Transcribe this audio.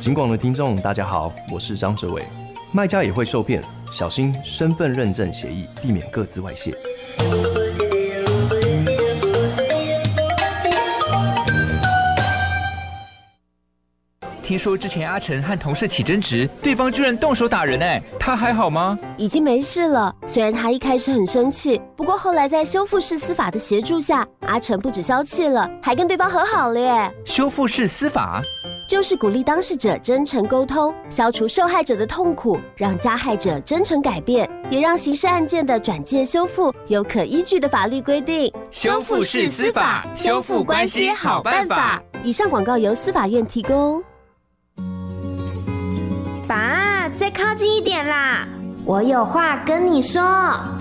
警广的听众大家好，我是张哲伟。卖家也会受骗，小心身份认证协议，避免个资外泄。 听说之前阿成和同事起争执，对方居然动手打人他还好吗？ 已经没事了。虽然他一开始很生气，不过后来在修复式司法的协助下，阿成不止消气了，还跟对方和好了耶。 修复式司法就是鼓励当事者真诚沟通，消除受害者的痛苦，让加害者真诚改变，也让刑事案件的转介修复有可依据的法律规定。 修复式司法，修复关系好办法。 以上广告由司法院提供。 爸，再靠近一点啦，我有话跟你说。